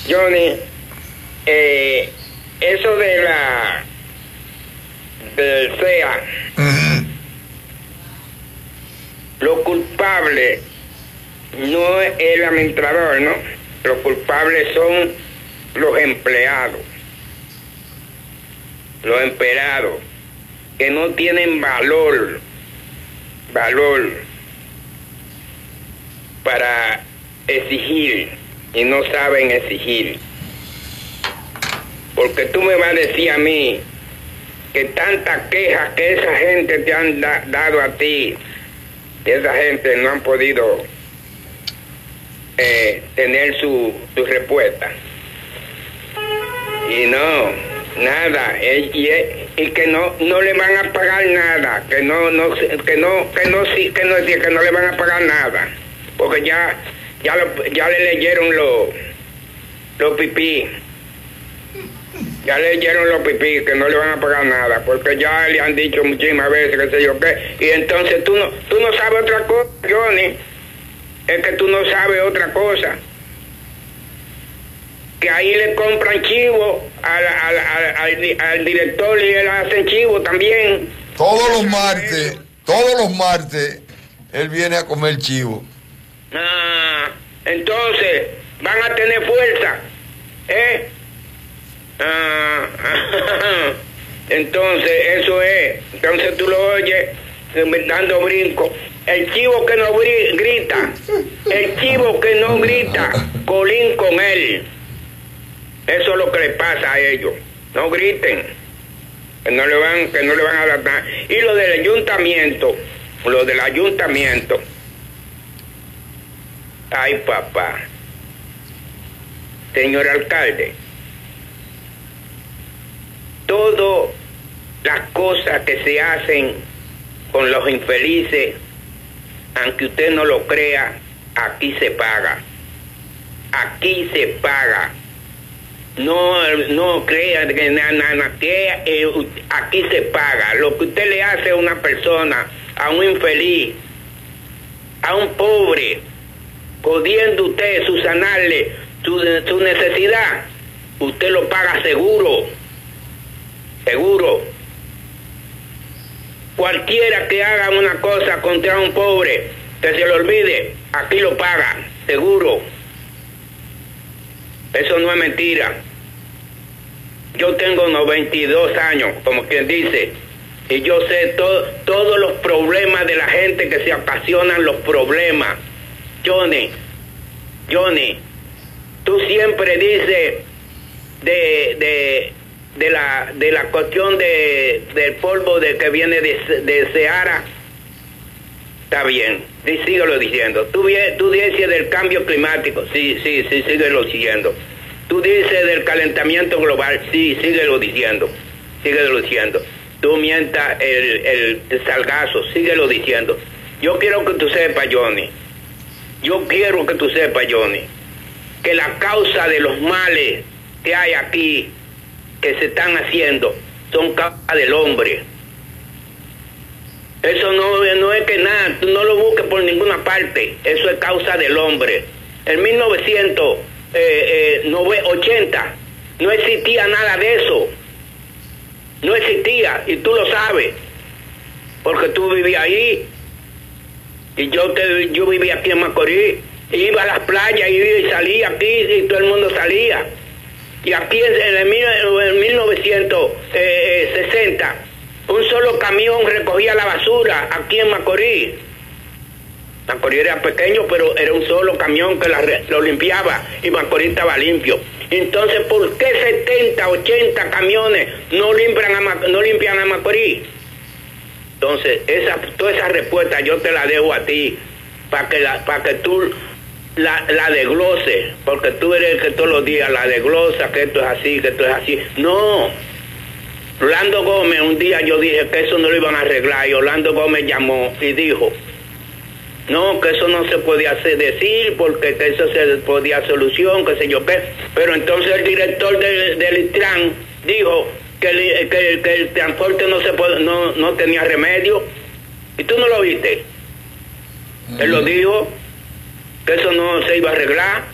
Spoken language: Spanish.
Johnny, eso del SEA, lo culpable no es el administrador, ¿no? Los culpables son los empleados, que no tienen valor para exigir y no saben exigir. Porque tú me vas a decir a mí que tantas quejas que esa gente te han dado a ti, esa gente no han podido tener su respuesta. Y no, nada, y que no le van a pagar nada, que no le van a pagar nada, porque ya le leyeron los pipí. Ya le leyeron los pipí, que no le van a pagar nada, porque ya le han dicho muchísimas veces, que sé yo qué. Y entonces tú no sabes otra cosa, Johnny. Es que tú no sabes otra cosa. Que ahí le compran chivo al director y le hacen chivo también. Todos los martes, él viene a comer chivo. Entonces, van a tener fuerza, entonces eso es. Entonces tú lo oyes dando brinco. El chivo que no grita, colín con él. Eso es lo que le pasa a ellos. No griten, que no le van a dar nada. Y lo del ayuntamiento, ay papá, señor alcalde, todas las cosas que se hacen con los infelices, aunque usted no lo crea, aquí se paga. No crea que nada, aquí se paga. Lo que usted le hace a una persona, a un infeliz, a un pobre, pudiendo usted subsanarle su necesidad, usted lo paga seguro. Cualquiera que haga una cosa contra un pobre, que se le olvide, aquí lo paga, seguro. Eso no es mentira. Yo tengo 92 años, como quien dice, y yo sé todos los problemas de la gente, que se ocasionan los problemas. Johnny, tú siempre dices de la cuestión del polvo que viene de Sahara. Está bien, sí, síguelo diciendo. Tú dices del cambio climático, sí, síguelo diciendo. Tú dices del calentamiento global, sí, síguelo diciendo. Tú mientas el salgazo, síguelo diciendo. Yo quiero que tú sepas, Johnny, que la causa de los males que hay aquí, que se están haciendo, son causa del hombre. Eso no es que nada, tú no lo busques por ninguna parte, eso es causa del hombre. En 1980 no existía nada de eso, no existía, y tú lo sabes, porque tú vivías ahí, y yo vivía aquí en Macorís, iba a las playas y salía aquí, y todo el mundo salía. Y aquí en 1960, un solo camión recogía la basura aquí en Macorís. Macorís era pequeño, pero era un solo camión que lo limpiaba, y Macorís estaba limpio. Entonces, ¿por qué 70, 80 camiones no limpian a Macorís? Entonces, toda esa respuesta yo te la dejo a ti, para que tú la desgloses, porque tú eres el que todos los días la desglosa, que esto es así, que esto es así. No. Orlando Gómez, un día yo dije que eso no lo iban a arreglar, y Orlando Gómez llamó y dijo, no, que eso no se podía decir, porque que eso se podía solución, qué sé yo qué. Pero entonces el director del Intran dijo que el transporte no tenía remedio. ¿Y tú no lo viste? Él lo dijo, que eso no se iba a arreglar.